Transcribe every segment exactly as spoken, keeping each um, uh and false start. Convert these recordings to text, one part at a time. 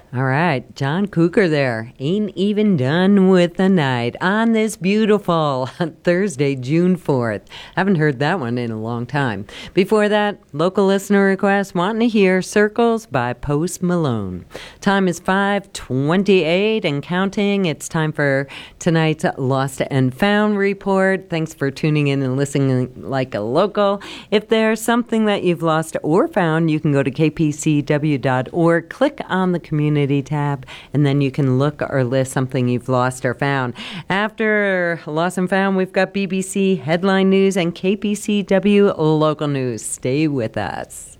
All right, John Cooker there. Ain't even done with the night on this beautiful Thursday, June fourth. Haven't heard that one in a long time. Before that, local listener request, wanting to hear Circles by Post Malone. Time is five twenty-eight and counting. It's time for tonight's Lost and Found report. Thanks for tuning in and listening like a local. If there's something that you've lost or found, you can go to k p c w dot org, click on the community tab, and then you can look or list something you've lost or found. After Lost and Found, we've got B B C Headline News and K P C W Local News. Stay with us.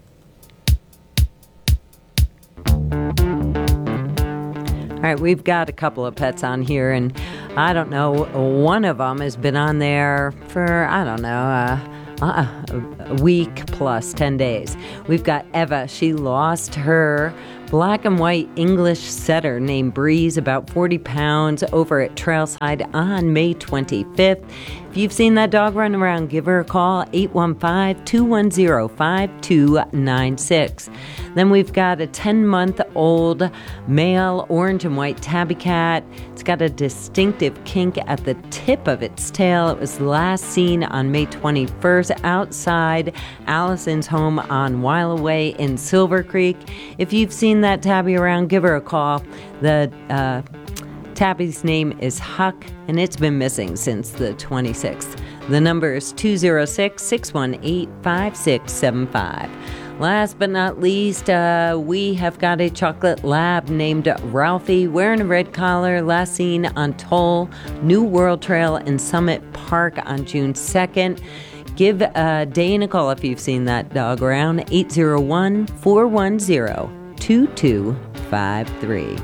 All right, we've got a couple of pets on here, and I don't know, one of them has been on there for, I don't know, uh, uh, a week plus ten days. We've got Eva. She lost her black and white English setter named Breeze, about forty pounds, over at Trailside on May twenty-fifth. If you've seen that dog run around, give her a call, eight one five, two one zero, five two nine six. Then we've got a ten-month-old male orange and white tabby cat. It's got a distinctive kink at the tip of its tail. It was last seen on May twenty-first outside Allison's home on While Away in Silver Creek. If you've seen that tabby around, give her a call. The uh, tabby's name is Huck, and it's been missing since the twenty-sixth. The number is two zero six, six one eight, five six seven five. Last but not least, uh, we have got a chocolate lab named Ralphie, wearing a red collar, last seen on Toll, New World Trail in Summit Park on June second. Give uh, Dane a call if you've seen that dog around, eight zero one, four one zero, two two five three.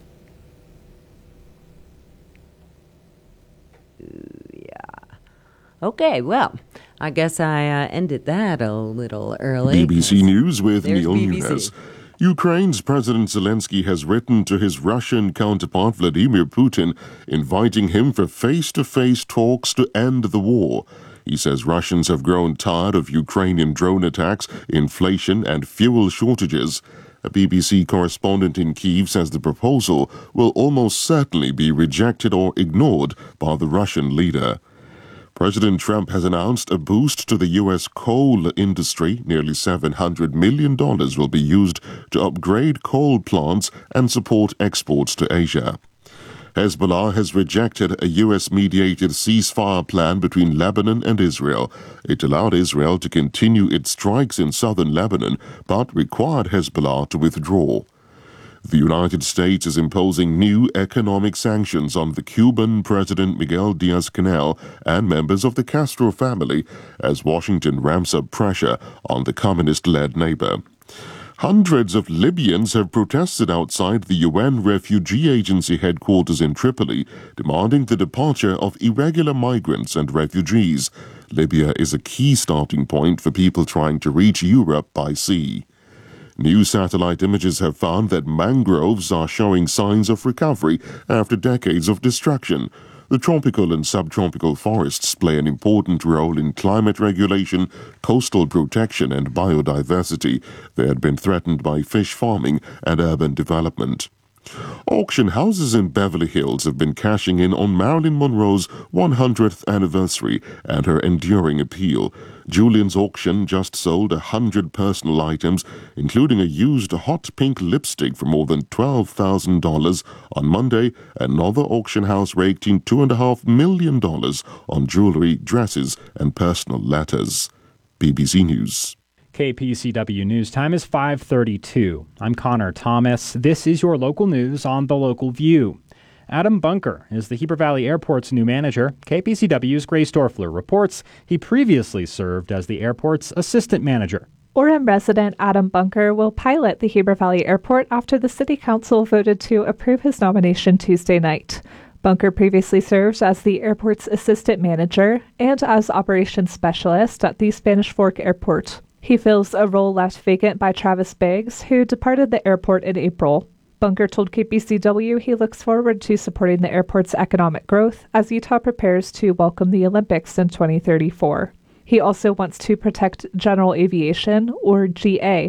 Yeah. Okay, well, I guess I uh, ended that a little early. B B C News with There's Neil B B C. Nunes. Ukraine's President Zelensky has written to his Russian counterpart Vladimir Putin, inviting him for face-to-face talks to end the war. He says Russians have grown tired of Ukrainian drone attacks, inflation and fuel shortages. A B B C correspondent in Kyiv says the proposal will almost certainly be rejected or ignored by the Russian leader. President Trump has announced a boost to the U S coal industry. Nearly seven hundred million dollars will be used to upgrade coal plants and support exports to Asia. Hezbollah has rejected a U S-mediated ceasefire plan between Lebanon and Israel. It allowed Israel to continue its strikes in southern Lebanon, but required Hezbollah to withdraw. The United States is imposing new economic sanctions on the Cuban President Miguel Diaz-Canel and members of the Castro family as Washington ramps up pressure on the communist-led neighbor. Hundreds of Libyans have protested outside the U N Refugee Agency headquarters in Tripoli, demanding the departure of irregular migrants and refugees. Libya is a key starting point for people trying to reach Europe by sea. New satellite images have found that mangroves are showing signs of recovery after decades of destruction. The tropical and subtropical forests play an important role in climate regulation, coastal protection, and biodiversity. They had been threatened by fish farming and urban development. Auction houses in Beverly Hills have been cashing in on Marilyn Monroe's one hundredth anniversary and her enduring appeal. Julian's auction just sold one hundred personal items, including a used hot pink lipstick for more than twelve thousand dollars. On Monday, another auction house raked in two point five million dollars on jewelry, dresses, and personal letters. B B C News. K P C W News time is five thirty-two. I'm Connor Thomas. This is your local news on The Local View. Adam Bunker is the Heber Valley Airport's new manager. K P C W's Grace Dorfler reports he previously served as the airport's assistant manager. Orem resident Adam Bunker will pilot the Heber Valley Airport after the City Council voted to approve his nomination Tuesday night. Bunker previously served as the airport's assistant manager and as operations specialist at the Spanish Fork Airport. He fills a role left vacant by Travis Biggs, who departed the airport in April. Bunker told K P C W he looks forward to supporting the airport's economic growth as Utah prepares to welcome the Olympics in twenty thirty-four. He also wants to protect general aviation, or G A,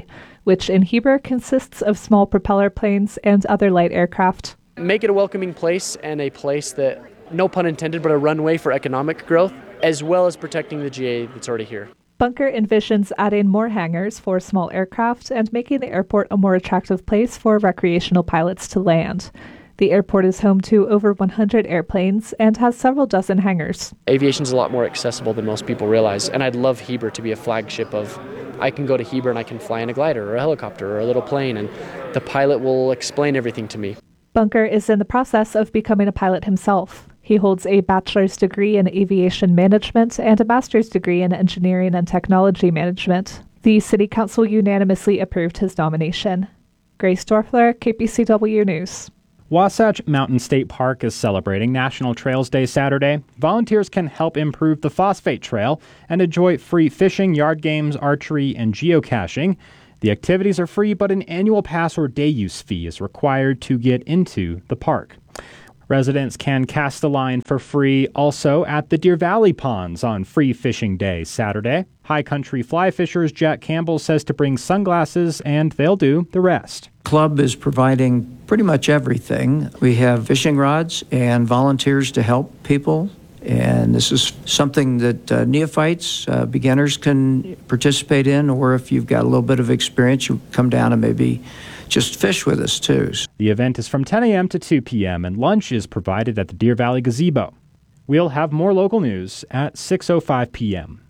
which in Heber consists of small propeller planes and other light aircraft. Make it a welcoming place and a place that, no pun intended, but a runway for economic growth, as well as protecting the G A that's already here. Bunker envisions adding more hangars for small aircraft and making the airport a more attractive place for recreational pilots to land. The airport is home to over one hundred airplanes and has several dozen hangars. Aviation is a lot more accessible than most people realize, and I'd love Heber to be a flagship of, I can go to Heber and I can fly in a glider or a helicopter or a little plane, and the pilot will explain everything to me. Bunker is in the process of becoming a pilot himself. He holds a bachelor's degree in aviation management and a master's degree in engineering and technology management. The City Council unanimously approved his nomination. Grace Dorfler, K P C W News. Wasatch Mountain State Park is celebrating National Trails Day Saturday. Volunteers can help improve the Phosphate Trail and enjoy free fishing, yard games, archery, and geocaching. The activities are free, but an annual pass or day use fee is required to get into the park. Residents can cast a line for free also at the Deer Valley Ponds on Free Fishing Day Saturday. High Country Fly Fishers Jack Campbell says to bring sunglasses and they'll do the rest. Club is providing pretty much everything. We have fishing rods and volunteers to help people. And this is something that uh, neophytes, uh, beginners can participate in, or if you've got a little bit of experience, you come down and maybe just fish with us too. The event is from ten a.m. to two p.m. and lunch is provided at the Deer Valley Gazebo. We'll have more local news at six oh five p.m.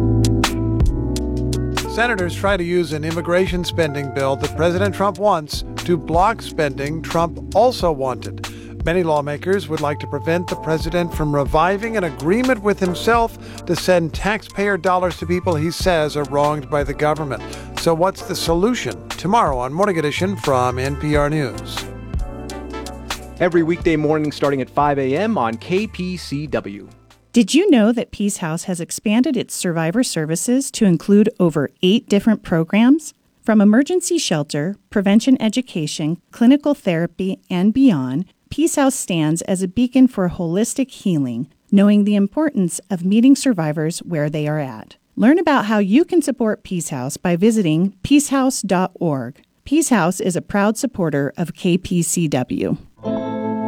Senators try to use an immigration spending bill that President Trump wants to block spending Trump also wanted. Many lawmakers would like to prevent the president from reviving an agreement with himself to send taxpayer dollars to people he says are wronged by the government. So what's the solution? Tomorrow on Morning Edition from N P R News. Every weekday morning starting at five a.m. on K P C W. Did you know that Peace House has expanded its survivor services to include over eight different programs? From emergency shelter, prevention education, clinical therapy, and beyond, Peace House stands as a beacon for holistic healing, knowing the importance of meeting survivors where they are at. Learn about how you can support Peace House by visiting peace house dot org. Peace House is a proud supporter of K P C W.